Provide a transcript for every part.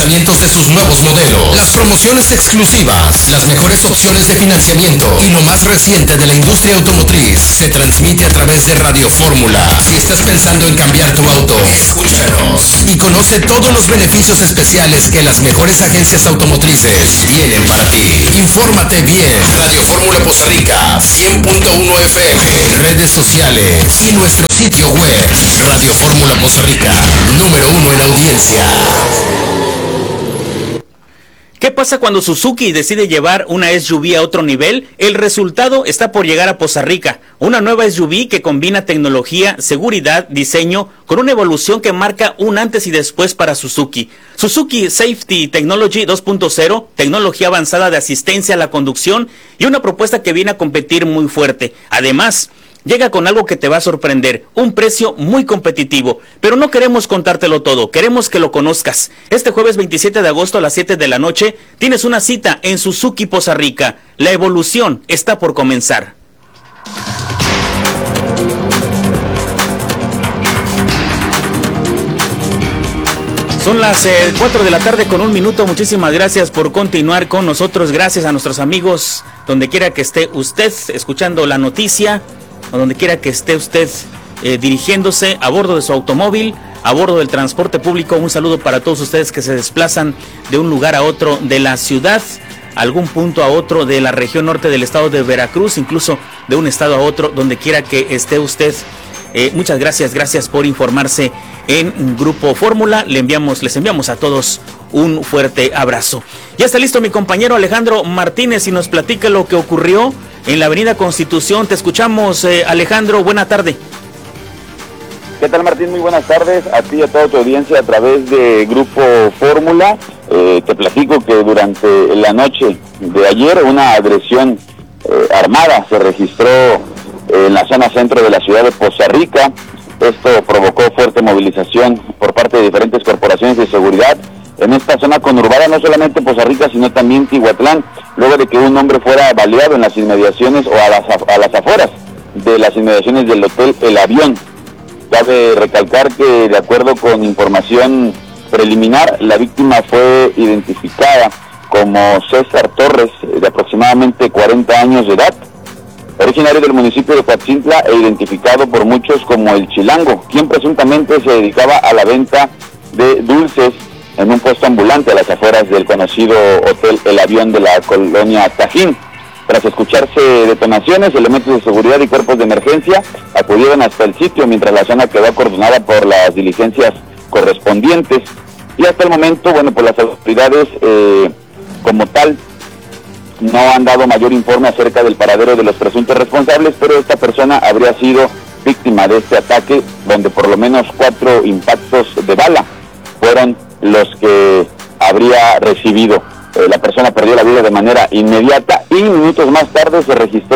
lanzamientos de sus nuevos modelos, las promociones exclusivas, las mejores opciones de financiamiento y lo más reciente de la industria automotriz se transmite a través de Radio Fórmula. Si estás pensando en cambiar tu auto, escúchanos y conoce todos los beneficios especiales que las mejores agencias automotrices tienen para ti. Infórmate bien. Radio Fórmula Poza Rica, 100.1 FM, redes sociales y nuestro sitio web. Radio Fórmula Poza Rica, número 1 en audiencia. ¿Qué pasa cuando Suzuki decide llevar una SUV a otro nivel? El resultado está por llegar a Poza Rica, una nueva SUV que combina tecnología, seguridad, diseño, con una evolución que marca un antes y después para Suzuki. Suzuki Safety Technology 2.0, tecnología avanzada de asistencia a la conducción y una propuesta que viene a competir muy fuerte. Además, llega con algo que te va a sorprender, un precio muy competitivo, pero no queremos contártelo todo, queremos que lo conozcas. Este jueves 27 de agosto a las 7 de la noche tienes una cita en Suzuki Poza Rica. La evolución está por comenzar. Son las 4 de la tarde con 1 minuto. Muchísimas gracias por continuar con nosotros. Gracias a nuestros amigos, donde quiera que esté usted escuchando la noticia, o donde quiera que esté usted dirigiéndose a bordo de su automóvil, a bordo del transporte público. Un saludo para todos ustedes que se desplazan de un lugar a otro de la ciudad, algún punto a otro de la región norte del estado de Veracruz, incluso de un estado a otro, donde quiera que esté usted. Muchas gracias por informarse en Grupo Fórmula. Les enviamos a todos un fuerte abrazo. Ya está listo mi compañero Alejandro Martínez y nos platica lo que ocurrió en la Avenida Constitución. Te escuchamos, Alejandro, buena tarde. ¿Qué tal, Martín? Muy buenas tardes a ti y a toda tu audiencia a través de Grupo Fórmula. Te platico que durante la noche de ayer una agresión armada se registró en la zona centro de la ciudad de Poza Rica. Esto provocó fuerte movilización por parte de diferentes corporaciones de seguridad en esta zona conurbada, no solamente Poza Rica, sino también Tihuatlán, luego de que un hombre fuera baleado en las inmediaciones o a las afueras de las inmediaciones del hotel El Avión. Cabe recalcar que, de acuerdo con información preliminar, la víctima fue identificada como César Torres, de aproximadamente 40 años de edad, originario del municipio de Coatzintla e identificado por muchos como el Chilango, quien presuntamente se dedicaba a la venta de dulces en un puesto ambulante a las afueras del conocido hotel El Avión de la colonia Tajín. Tras escucharse detonaciones, elementos de seguridad y cuerpos de emergencia acudieron hasta el sitio, mientras la zona quedó acordonada por las diligencias correspondientes. Y hasta el momento, pues las autoridades como tal no han dado mayor informe acerca del paradero de los presuntos responsables, pero esta persona habría sido víctima de este ataque, donde por lo menos 4 impactos de bala fueron los que habría recibido. La persona perdió la vida de manera inmediata y minutos más tarde se registró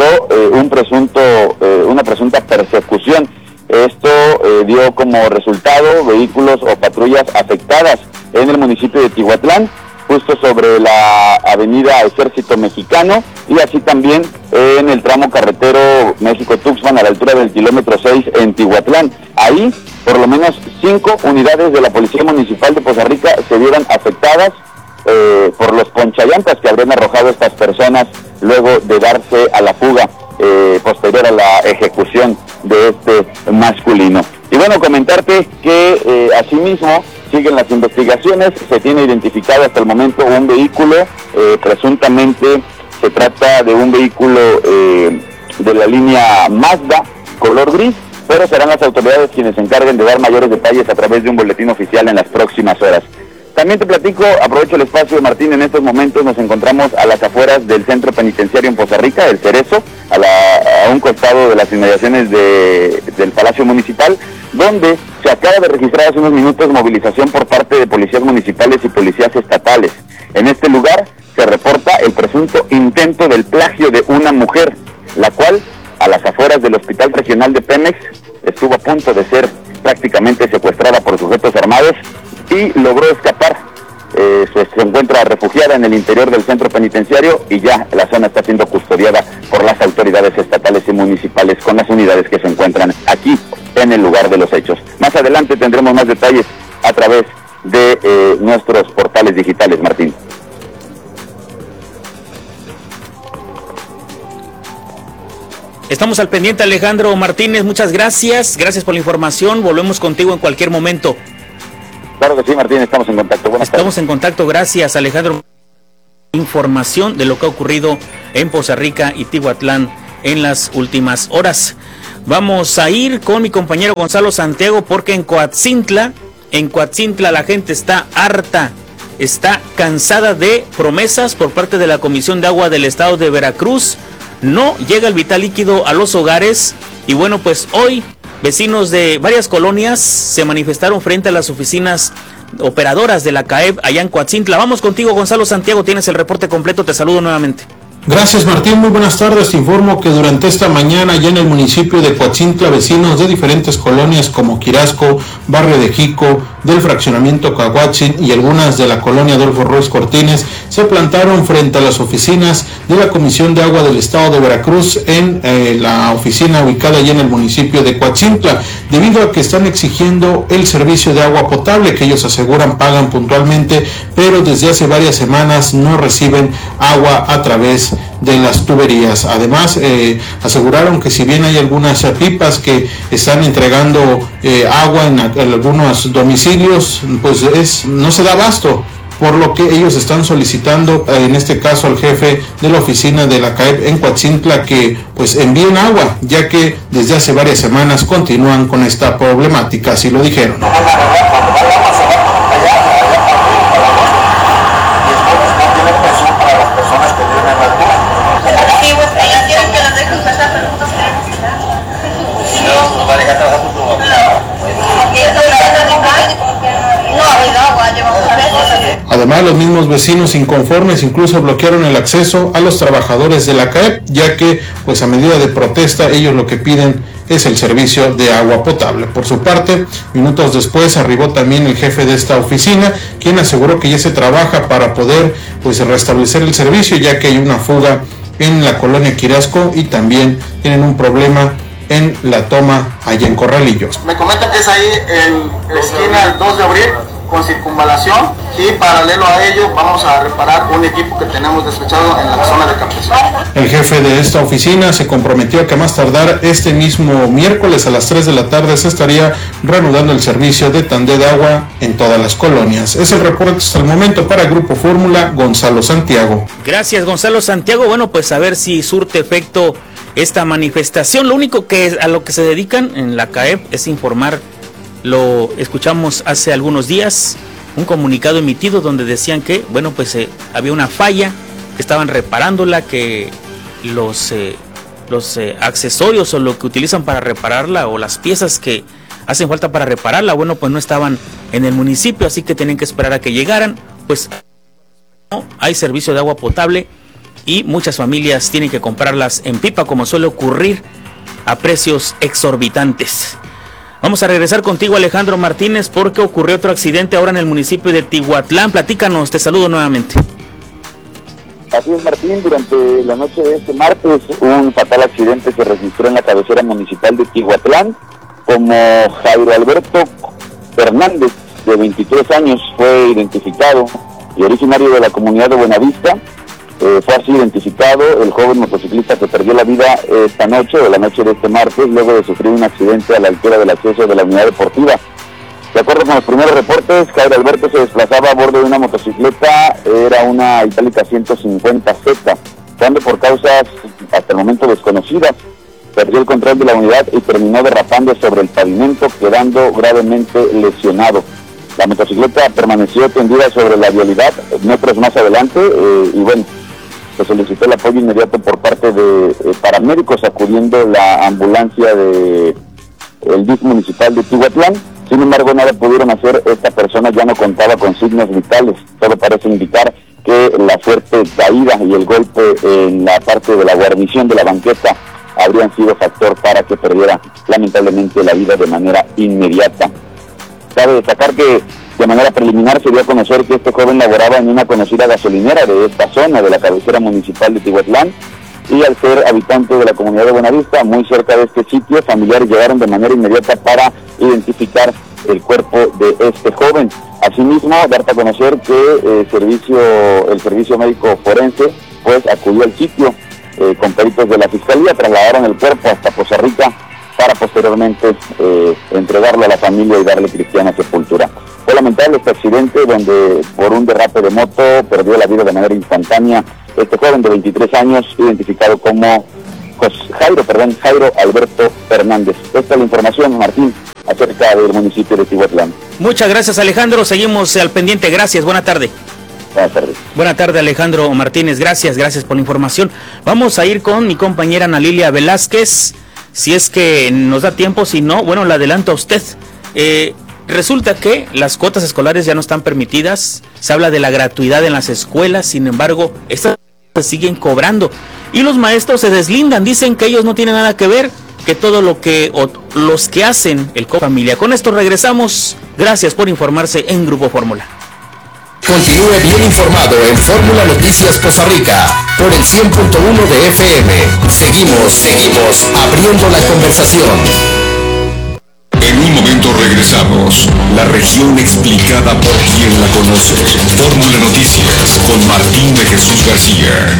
una presunta persecución. Esto dio como resultado vehículos o patrullas afectadas en el municipio de Tihuatlán, justo sobre la avenida Ejército Mexicano, y así también en el tramo carretero México-Tuxpan a la altura del kilómetro 6 en Tihuatlán. Ahí, por lo menos 5 unidades de la Policía Municipal de Poza Rica se vieron afectadas por los ponchallantas que habrían arrojado estas personas luego de darse a la fuga posterior a la ejecución de este masculino. Y bueno, comentarte que asimismo siguen las investigaciones. Se tiene identificado hasta el momento un vehículo, presuntamente se trata de un vehículo de la línea Mazda, color gris, pero serán las autoridades quienes se encarguen de dar mayores detalles a través de un boletín oficial en las próximas horas. También te platico, aprovecho el espacio, Martín, en estos momentos nos encontramos a las afueras del centro penitenciario en Poza Rica, el Cerezo, a un costado de las inmediaciones del Palacio Municipal, donde se acaba de registrar hace unos minutos movilización por parte de policías municipales y policías estatales. En este lugar se reporta el presunto intento del plagio de una mujer, la cual, a las afueras del Hospital Regional de Pemex, estuvo a punto de ser prácticamente secuestrada por sujetos armados y logró escapar. Se encuentra refugiada en el interior del centro penitenciario y ya la zona está siendo custodiada por las autoridades estatales y municipales con las unidades que se encuentran aquí en el lugar de los hechos. Más adelante tendremos más detalles a través de nuestros portales digitales, Martín. Estamos al pendiente, Alejandro Martínez, muchas gracias por la información, volvemos contigo en cualquier momento. Claro que sí, Martín, estamos en contacto. Buenas tardes. Estamos en contacto, gracias, Alejandro. Información de lo que ha ocurrido en Poza Rica y Tihuatlán en las últimas horas. Vamos a ir con mi compañero Gonzalo Santiago, porque en Coatzintla la gente está harta, está cansada de promesas por parte de la Comisión de Agua del Estado de Veracruz. No llega el vital líquido a los hogares y bueno, pues hoy vecinos de varias colonias se manifestaron frente a las oficinas operadoras de la CAEB allá en Coatzintla. Vamos contigo, Gonzalo Santiago, tienes el reporte completo, te saludo nuevamente. Gracias, Martín, muy buenas tardes. Te informo que durante esta mañana ya en el municipio de Coatzintla, vecinos de diferentes colonias como Quirasco, Barrio de Jico, del fraccionamiento Caguatzin y algunas de la colonia Adolfo Ruiz Cortines se plantaron frente a las oficinas de la Comisión de Agua del Estado de Veracruz en la oficina ubicada allá en el municipio de Coatzintla, debido a que están exigiendo el servicio de agua potable que ellos aseguran pagan puntualmente, pero desde hace varias semanas no reciben agua a través de las tuberías. Además, aseguraron que si bien hay algunas pipas que están entregando agua en algunos domicilios, pues no se da abasto, por lo que ellos están solicitando, en este caso al jefe de la oficina de la CAEB en Coatzintla, que pues envíen agua, ya que desde hace varias semanas continúan con esta problemática, así lo dijeron. Además, los mismos vecinos inconformes incluso bloquearon el acceso a los trabajadores de la CAEB, ya que, pues a medida de protesta, ellos lo que piden es el servicio de agua potable. Por su parte, minutos después arribó también el jefe de esta oficina, quien aseguró que ya se trabaja para poder pues restablecer el servicio, ya que hay una fuga en la colonia Quirasco y también tienen un problema en la toma allá en Corralillos. Me comenta que es ahí en la esquina del 2 de abril con circunvalación, y paralelo a ello vamos a reparar un equipo que tenemos despechado en la zona de Captación. El jefe de esta oficina se comprometió a que más tardar este mismo miércoles a las 3 de la tarde se estaría reanudando el servicio de tandeo de agua en todas las colonias. Es el reporte hasta el momento para Grupo Fórmula, Gonzalo Santiago. Gracias, Gonzalo Santiago. Bueno, pues a ver si surte efecto esta manifestación. Lo único que a lo que se dedican en la CAEB es informar. Lo escuchamos hace algunos días, un comunicado emitido donde decían que, bueno, pues había una falla, que estaban reparándola, que los accesorios o lo que utilizan para repararla o las piezas que hacen falta para repararla, bueno, pues no estaban en el municipio, así que tenían que esperar a que llegaran. Pues no hay servicio de agua potable y muchas familias tienen que comprarlas en pipa, como suele ocurrir, a precios exorbitantes. Vamos a regresar contigo, Alejandro Martínez, porque ocurrió otro accidente ahora en el municipio de Tihuatlán. Platícanos, te saludo nuevamente. Así es, Martín, durante la noche de este martes un fatal accidente se registró en la cabecera municipal de Tihuatlán. Como Jairo Alberto Fernández, de 23 años, fue identificado y originario de la comunidad de Buenavista. Fue así identificado el joven motociclista que perdió la vida esta noche, o la noche de este martes, luego de sufrir un accidente a la altura del acceso de la unidad deportiva. De acuerdo con los primeros reportes, Jairo Alberto se desplazaba a bordo de una motocicleta, era una Itálica 150Z, cuando por causas hasta el momento desconocidas, perdió el control de la unidad y terminó derrapando sobre el pavimento, quedando gravemente lesionado. La motocicleta permaneció tendida sobre la vialidad metros más adelante y bueno, se solicitó el apoyo inmediato por parte de paramédicos, acudiendo la ambulancia del DIF municipal de Tihuatlán. Sin embargo, nada pudieron hacer. Esta persona ya no contaba con signos vitales. Todo parece indicar que la fuerte caída y el golpe en la parte de la guarnición de la banqueta habrían sido factor para que perdiera lamentablemente la vida de manera inmediata. Cabe destacar que de manera preliminar se dio a conocer que este joven laboraba en una conocida gasolinera de esta zona de la cabecera municipal de Tihuatlán, y al ser habitante de la comunidad de Buenavista, muy cerca de este sitio, familiares llegaron de manera inmediata para identificar el cuerpo de este joven. Asimismo, darte a conocer que el servicio médico forense pues acudió al sitio con peritos de la Fiscalía, trasladaron el cuerpo hasta Poza Rica para posteriormente entregarlo a la familia y darle cristiana sepultura. Fue lamentable este accidente donde por un derrape de moto perdió la vida de manera instantánea este joven de 23 años, identificado como Jairo Alberto Hernández. Esta es la información, Martín, acerca del municipio de Tihuatlán. Muchas gracias, Alejandro, seguimos al pendiente, gracias, buena tarde. Buenas tardes. Buenas tardes, Alejandro Martínez, gracias por la información. Vamos a ir con mi compañera Ana Lilia Velázquez, si es que nos da tiempo, si no, bueno, le adelanto a usted. Resulta que las cuotas escolares ya no están permitidas, se habla de la gratuidad en las escuelas, sin embargo, estas se siguen cobrando y los maestros se deslindan, dicen que ellos no tienen nada que ver, que todo lo que los que hacen el familia. Con esto regresamos, gracias por informarse en Grupo Fórmula. Continúe bien informado en Fórmula Noticias Poza Rica por el 100.1 de FM. Seguimos abriendo la conversación. En un momento regresamos. La región explicada por quien la conoce. Fórmula Noticias con Martín de Jesús García.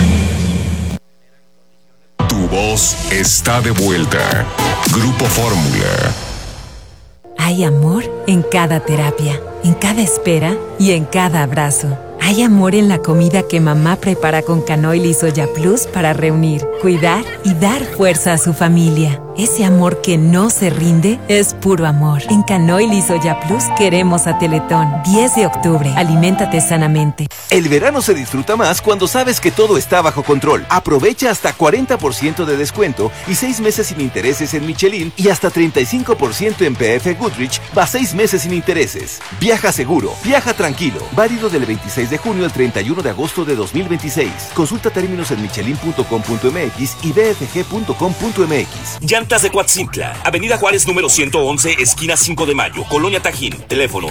Tu voz está de vuelta. Grupo Fórmula. Hay amor en cada terapia, en cada espera y en cada abrazo. Hay amor en la comida que mamá prepara con canoil y soya plus para reunir, cuidar y dar fuerza a su familia. Ese amor que no se rinde es puro amor. En Canoil y Soya Plus queremos a Teletón. 10 de octubre. Aliméntate sanamente. El verano se disfruta más cuando sabes que todo está bajo control. Aprovecha hasta 40% de descuento y 6 meses sin intereses en Michelin y hasta 35% en PF Goodrich, va 6 meses sin intereses. Viaja seguro, viaja tranquilo. Válido del 26 de junio al 31 de agosto de 2026. Consulta términos en michelin.com.mx y bfg.com.mx. Llantas de Coatzintla, Avenida Juárez número 111, esquina 5 de Mayo, Colonia Tajín. Teléfono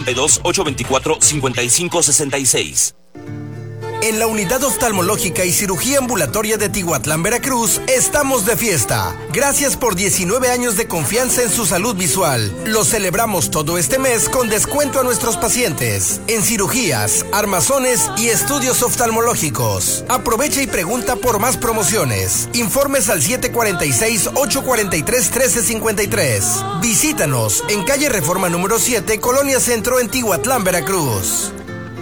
782-824-5566. En la Unidad Oftalmológica y Cirugía Ambulatoria de Tihuatlán, Veracruz, estamos de fiesta. Gracias por 19 años de confianza en su salud visual. Lo celebramos todo este mes con descuento a nuestros pacientes en cirugías, armazones y estudios oftalmológicos. Aprovecha y pregunta por más promociones. Informes al 746-843-1353. Visítanos en calle Reforma número 7, Colonia Centro, en Tihuatlán, Veracruz.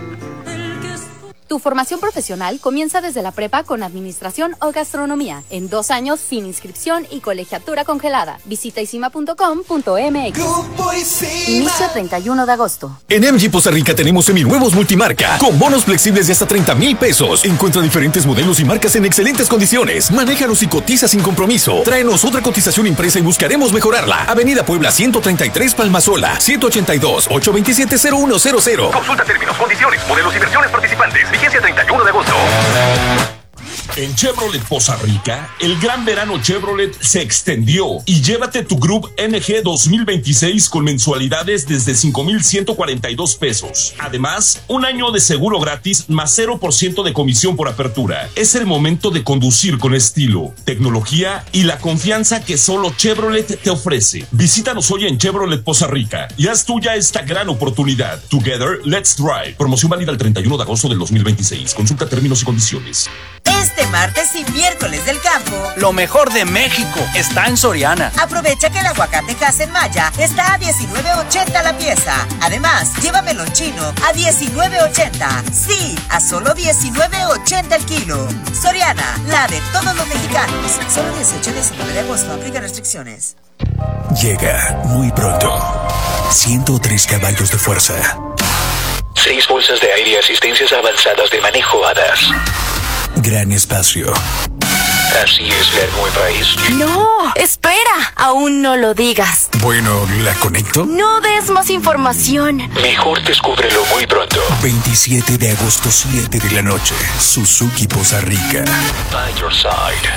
Tu formación profesional comienza desde la prepa con administración o gastronomía, en 2 años sin inscripción y colegiatura congelada. Visita isima.com.mx. Inicio 31 de agosto. En MG Poza Rica tenemos seminuevos multimarca, con bonos flexibles de hasta 30,000 pesos. Encuentra diferentes modelos y marcas en excelentes condiciones. Manéjalos y cotiza sin compromiso. Tráenos otra cotización impresa y buscaremos mejorarla. Avenida Puebla 133, Palmasola, 182-827-0100. Consulta términos, condiciones, modelos y versiones participantes. Vigencia 31 de agosto. En Chevrolet Poza Rica, el gran verano Chevrolet se extendió y llévate tu Group NG 2026 con mensualidades desde 5,142 pesos. Además, un año de seguro gratis más 0% de comisión por apertura. Es el momento de conducir con estilo, tecnología y la confianza que solo Chevrolet te ofrece. Visítanos hoy en Chevrolet Poza Rica y haz tuya esta gran oportunidad. Together, let's drive. Promoción válida el 31 de agosto del 2026. Consulta términos y condiciones. Este martes y miércoles del campo, lo mejor de México está en Soriana. Aprovecha que el aguacate Hass Maya está a $19.80 la pieza. Además, llévamelo chino a $19.80. Sí, a solo $19.80 el kilo. Soriana, la de todos los mexicanos. Solo 18 y 19 de agosto. Aplica restricciones. Llega muy pronto. 103 caballos de fuerza. 6 bolsas de aire y asistencias avanzadas de manejo HADAS. Gran espacio. Así es ver muy país. No, espera, aún no lo digas. Bueno, ¿la conecto? No des más información. Mejor descúbrelo muy pronto. 27 de agosto, 7 de la noche. Suzuki Poza Rica. By your side.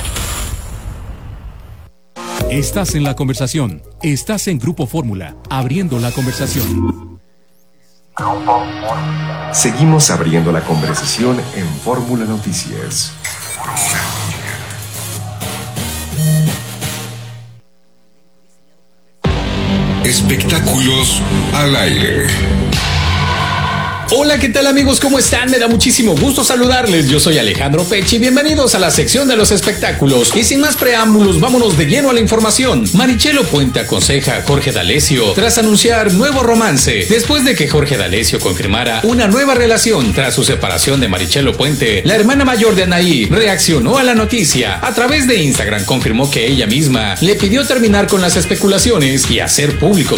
Estás en la conversación. Estás en Grupo Fórmula, abriendo la conversación. Seguimos abriendo la conversación en Fórmula Noticias. Espectáculos al aire. Hola, ¿qué tal amigos? ¿Cómo están? Me da muchísimo gusto saludarles. Yo soy Alejandro Pechi. Bienvenidos a la sección de los espectáculos. Y sin más preámbulos, vámonos de lleno a la información. Maricelo Puente aconseja a Jorge D'Alessio tras anunciar nuevo romance. Después de que Jorge D'Alessio confirmara una nueva relación tras su separación de Maricelo Puente, la hermana mayor de Anaí reaccionó a la noticia. A través de Instagram confirmó que ella misma le pidió terminar con las especulaciones y hacer público